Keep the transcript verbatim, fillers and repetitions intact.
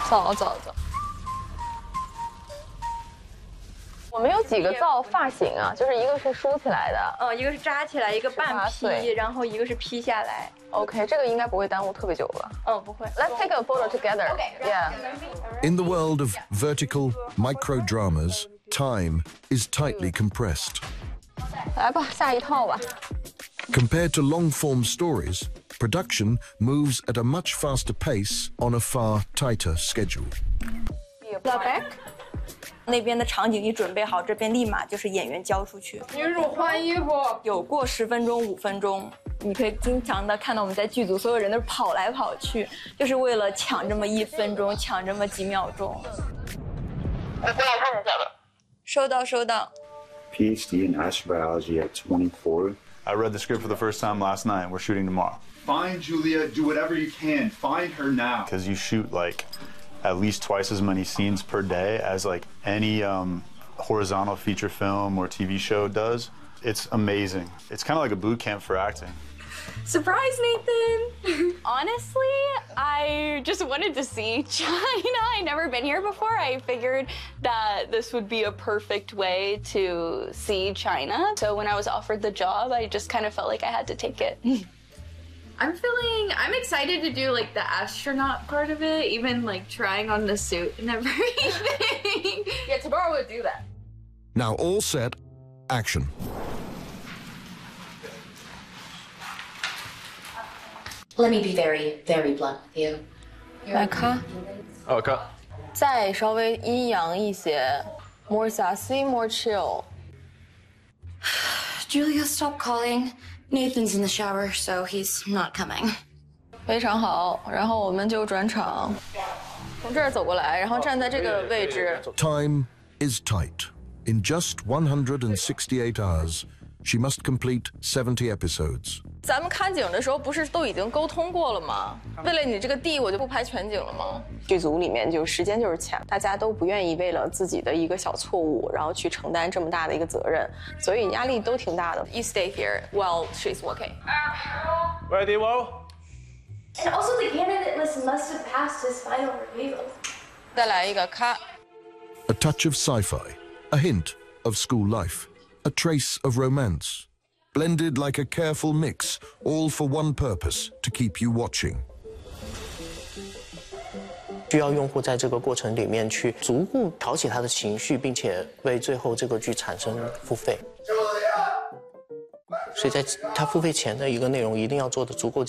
走走走。我们有几个造发型啊？就是一个是梳起来的， 嗯，一个是扎起来，一个半披，然后一个是披下来。 OK， 这个应该不会耽误特别久吧？ 嗯，不会。 Let's take a photo together. Yeah. In the world of vertical micro dramas, time is tightly compressed. 来吧，下一套吧。 Compared to long-form stories, production moves at a much faster pace on a far tighter schedule. Back. 那边的场景一准备好，这边立马就是演员交出去。 女主换衣服， 有过十分钟、五分钟，你可以经常的看到我们在剧组所有人都是跑来跑去，就是为了抢这么一分钟，抢这么几秒钟。 我帮我看一下吧。 收到，收到。 PhD in astrobiology at twenty-four. I read the script for the first time last night. We're shooting tomorrow. Find Julia. Do whatever you can. Find her now. Because you shoot like at least twice as many scenes per day as like any um, horizontal feature film or T V show does. It's amazing. It's kind of like a boot camp for acting. Surprise, Nathan! Honestly, I just wanted to see China. I'd never been here before. I figured that this would be a perfect way to see China. So when I was offered the job, I just kind of felt like I had to take it. I'm feeling, I'm excited to do like the astronaut part of it, even like trying on the suit and everything. Yeah, tomorrow we'll do that. Now all set, action. Let me be very, very blunt with you. 来看， 哦，看， 再稍微阴阳一些 ，more sassy, more chill. Julia, stop calling. Nathan's in the shower, so he's not coming. 非常好，然后我们就转场，从这儿走过来，然后站在这个位置。 Time is tight. In just one hundred sixty-eight hours, she must complete seventy episodes. 咱们看景的时候不是都已经沟通过了吗？为了你这个地，我就不拍全景了吗？ 剧组里面就时间就是钱，大家都不愿意为了自己的一个小错误，然后去承担这么大的一个责任，所以压力都挺大的。 You stay here while she's working. Ready, whoa. And also the candidate list must have passed his final review. 再来一个咔。 A touch of sci-fi, a hint of school life, a trace of romance, blended like a careful mix, all for one purpose, to keep you watching. 需要用户在这个过程里面去逐步挑起他的情绪，并且为最后这个剧产生付费。所以在他付费前的一个内容一定要做的足够